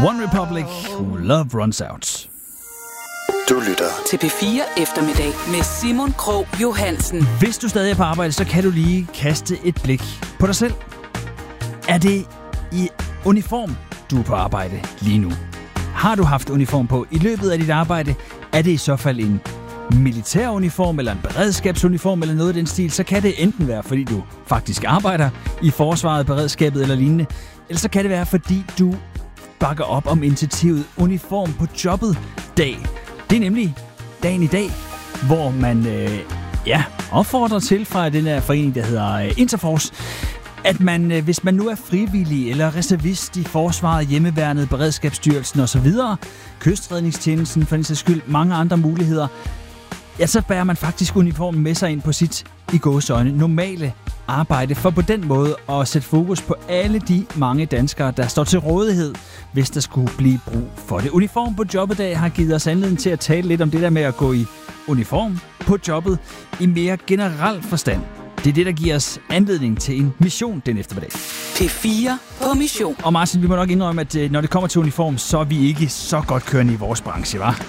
One Republic, Love Runs Out. Du lytter til P4 Eftermiddag med Simon Krog Johansen. Hvis du stadig er på arbejde, så kan du lige kaste et blik på dig selv. Er det i uniform, du er på arbejde lige nu? Har du haft uniform på i løbet af dit arbejde? Er det i så fald en militæruniform eller en beredskabsuniform eller noget af den stil, så kan det enten være, fordi du faktisk arbejder i forsvaret, beredskabet eller lignende, eller så kan det være, fordi du bakker op om initiativet Uniform på Jobbet dag. Det er nemlig dagen i dag, hvor man opfordrer til fra den her forening, der hedder Interforce, at man, hvis man nu er frivillig eller reservist i forsvaret, hjemmeværnet, beredskabsstyrelsen osv., kystredningstjenesten for den sags skyld, mange andre muligheder, ja, så bærer man faktisk uniformen med sig ind på sit, i gåseøjne, normale arbejde, for på den måde at sætte fokus på alle de mange danskere, der står til rådighed, hvis der skulle blive brug for det. Uniform på jobbet dag har givet os anledning til at tale lidt om det der med at gå i uniform på jobbet i mere generel forstand. Det er det, der giver os anledning til en mission den eftermiddag. P4 på mission. Og Martin, vi må nok indrømme, at når det kommer til uniform, så er vi ikke så godt kørende i vores branche, hva'?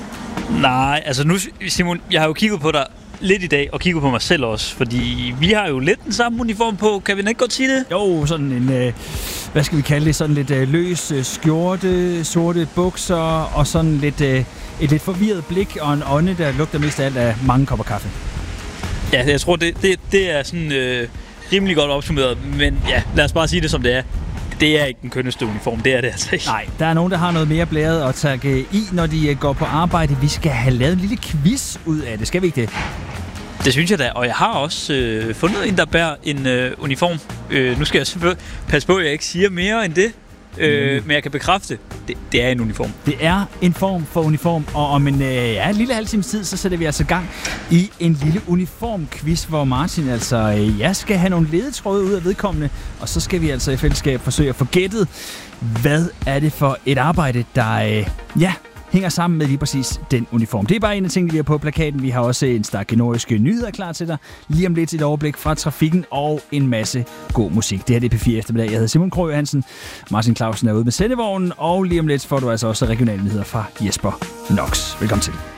Nej, altså nu, Simon, jeg har jo kigget på dig lidt i dag, og kigget på mig selv også, fordi vi har jo lidt den samme uniform på. Kan vi ikke godt sige det? Jo, sådan en, hvad skal vi kalde det, sådan lidt løs skjorte, sorte bukser, og sådan lidt, et lidt forvirret blik, og en ånde, der lugter mest af alt af mange kopper kaffe. Ja, jeg tror, det er sådan rimelig godt opsummeret, men ja, lad os bare sige det som det er. Det er ikke den kønneste uniform, det er det altså ikke. Nej, der er nogen, der har noget mere blæret at tage i, når de går på arbejde. Vi skal have lavet en lille quiz ud af det, skal vi ikke det? Det synes jeg da, og jeg har også fundet en, der bærer en uniform. Nu skal jeg selvfølgelig passe på, at jeg ikke siger mere end det. Men jeg kan bekræfte, det er en uniform. Det er en form for uniform, og om en lille halv times tid, så sætter vi altså gang i en lille uniformquiz, hvor Martin altså skal have nogle ledetråde ud af vedkommende, og så skal vi altså i fællesskab forsøge at få gættet, hvad er det for et arbejde, der hænger sammen med lige præcis den uniform. Det er bare en af tingene, vi har på plakaten. Vi har også en stak nordiske nyheder klar til dig. Lige om lidt et overblik fra trafikken og en masse god musik. Det her det er P4 Eftermiddag. Jeg hedder Simon Krog Johansen. Martin Clausen er ude med sendevognen, og lige om lidt får du altså også regionale nyheder fra Jesper Knox. Velkommen til.